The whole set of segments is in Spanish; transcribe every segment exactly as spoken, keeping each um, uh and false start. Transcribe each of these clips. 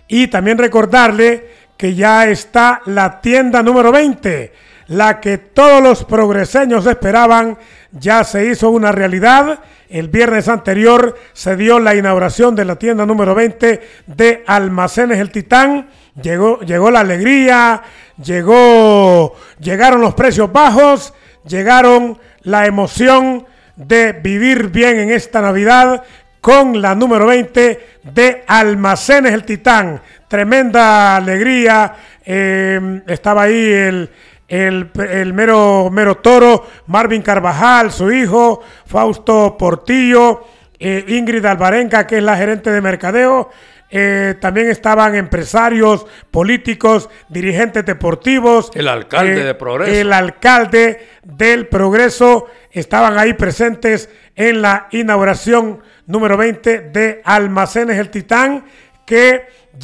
Y también recordarle que ya está la tienda número veinte, la que todos los progreseños esperaban, ya se hizo una realidad. El viernes anterior se dio la inauguración de la tienda número veinte de Almacenes El Titán. Llegó, llegó la alegría, llegó, llegaron los precios bajos, llegaron la emoción de vivir bien en esta Navidad con la número veinte de Almacenes El Titán. Tremenda alegría, eh, estaba ahí el, el, el mero, mero toro, Marvin Carvajal, su hijo, Fausto Portillo, eh, Ingrid Alvarenga, que es la gerente de mercadeo. Eh, también estaban empresarios, políticos, dirigentes deportivos. El alcalde eh, de Progreso. El alcalde del Progreso estaban ahí presentes en la inauguración número veinte de Almacenes El Titán, que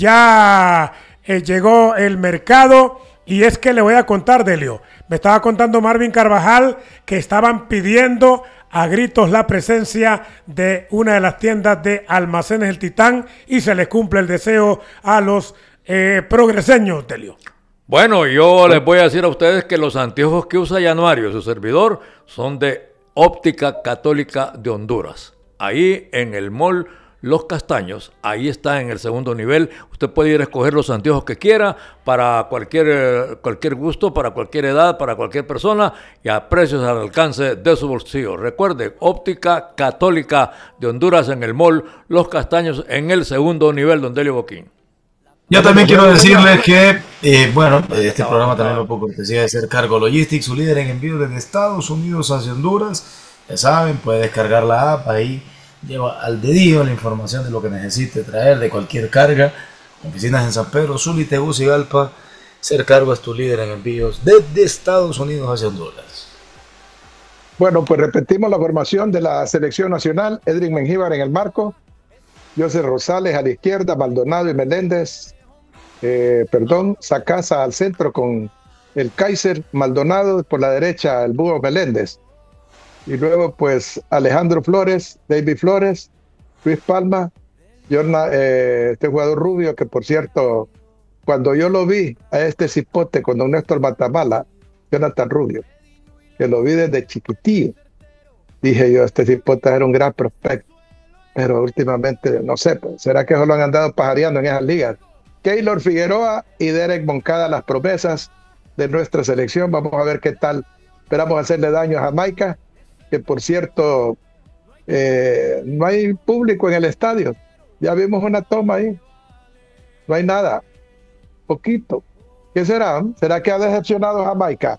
ya eh, llegó el mercado. Y es que le voy a contar, Delio, me estaba contando Marvin Carvajal que estaban pidiendo a gritos la presencia de una de las tiendas de Almacenes El Titán, y se les cumple el deseo a los eh, progreseños, Delio. Bueno, yo les voy a decir a ustedes que los anteojos que usa Januario, su servidor, son de Óptica Católica de Honduras. Ahí en el mall Los Castaños, ahí está en el segundo nivel. Usted puede ir a escoger los anteojos que quiera para cualquier, cualquier gusto, para cualquier edad, para cualquier persona, y a precios al alcance de su bolsillo. Recuerde, Óptica Católica de Honduras en el mall Los Castaños, en el segundo nivel, don Delio Boquín. Yo también quiero decirles que, eh, bueno, este programa también lo puedo cortesía de Ser Cargo Logistics, su líder en envío desde Estados Unidos hacia Honduras. Ya saben, puede descargar la app, ahí lleva al dedillo la información de lo que necesite traer, de cualquier carga. Oficinas en San Pedro, Suli, Tegucigalpa. Ser Cargo es tu líder en envíos desde Estados Unidos hacia Honduras. Bueno, pues repetimos la formación de la selección nacional. Edric Mengíbar en el marco, José Rosales a la izquierda, Maldonado y Meléndez, eh, perdón, Sacasa al centro con el Kaiser, Maldonado por la derecha, el Búho Meléndez. Y luego, pues, Alejandro Flores, David Flores, Luis Palma, Jorna, eh, este jugador rubio, que por cierto, cuando yo lo vi a este cipote con don Néstor Matamala, Jonathan Rubio, que lo vi desde chiquitillo, dije yo, este cipote era un gran prospecto, pero últimamente, no sé, pues, ¿será que eso lo han andado pajareando en esas ligas? Keylor Figueroa y Derek Moncada, las promesas de nuestra selección. Vamos a ver qué tal. Esperamos hacerle daño a Jamaica, que por cierto, eh, no hay público en el estadio. Ya vimos una toma ahí. No hay nada. Poquito. ¿Qué será? ¿Será que ha decepcionado Jamaica?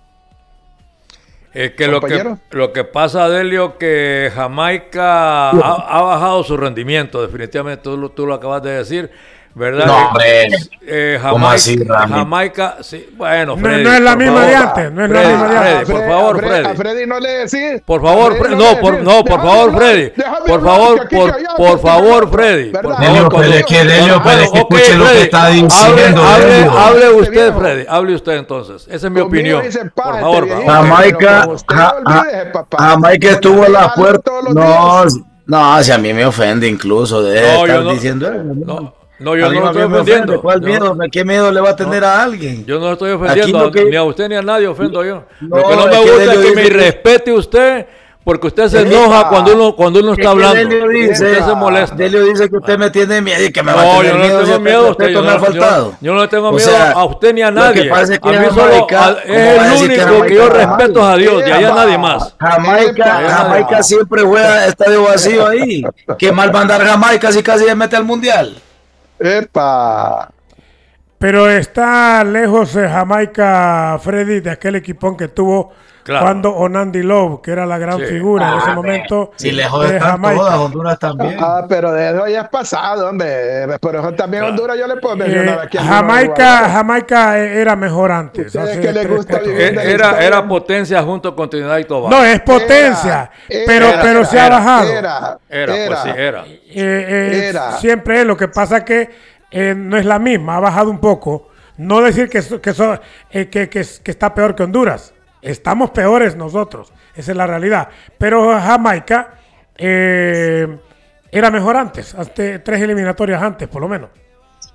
Es que lo que, lo que pasa, Delio, que Jamaica ha, ha bajado su rendimiento, definitivamente, tú, tú lo acabas de decir, ¿verdad? No, hombre. Eh, Jamaica, ¿Cómo así, Rami? Jamaica, sí, bueno, Freddy, no, no es la misma favor, de antes, no es Freddy, la misma de antes. Freddy, por favor, Freddy. A Freddy no le decís. Por favor, Freddy, no, por, no, por favor, Freddy. Por favor, por, por favor, Freddy. Por Delio, favor, pero es que Delio, pero es que ok, escuche lo que Freddy, está diciendo. Hable, hable, Delio. hable usted, Freddy, hable usted entonces. Esa es mi opinión. Por favor, por favor. Jamaica, ja, ja, Jamaica estuvo a la puerta. No, no, si a mí me ofende incluso de No, estar yo no- diciendo. No, no, yo A mí no lo más estoy bien me ofende. ofendiendo. ¿Cuál Yo- miedo? ¿Qué miedo le va a tener a alguien? Yo no lo estoy Aquí ofendiendo, lo que- ni a usted ni a nadie ofendo yo. No, lo que no me es que gusta es Delio que me dice que- irrespete usted, porque usted se Epa. enoja cuando uno cuando uno está Es que hablando. Delio dice, Usted se molesta. Delio dice que usted me tiene miedo y que me va a No, tener yo no miedo. le si tengo hasta miedo a el usted. Yo respeto me ha no, faltado. yo, yo no le tengo O miedo sea, a usted ni a lo nadie. que pasa es que a mí solo Jamaica, a- es ¿cómo va a el decir que único que Jamaica yo es respeto es a Dios, y allá Epa. nadie más. Jamaica, Epa. Jamaica siempre juega estadio vacío ahí. Qué mal va a andar Jamaica si casi se mete al mundial. ¡Epa! Pero está lejos de Jamaica, Freddy, de aquel equipón que tuvo Claro. cuando Onandi Love, que era la gran Sí. figura en ese Ah, momento Si lejos de están Jamaica. todas, Honduras también. Ah, pero de eso ya es pasado, hombre. Por eso también Honduras yo le puedo mencionar Eh, aquí. algunos Jamaica, jugadores. Jamaica eh, era mejor antes. Ustedes hace que les tres, gusta cuatro vivir años. de la Era, historia. era potencia junto con Trinidad y Tobago. No, es potencia, Era, pero, era, pero se ha era, bajado. Era, Era, pues sí, era. Eh, eh, Era. Siempre es, lo que pasa es que eh, no es la misma, ha bajado un poco. No decir que, so- que, so- eh, que, que, que está peor que Honduras. Estamos peores nosotros, esa es la realidad. Pero Jamaica eh, era mejor antes, hasta tres eliminatorias antes, por lo menos.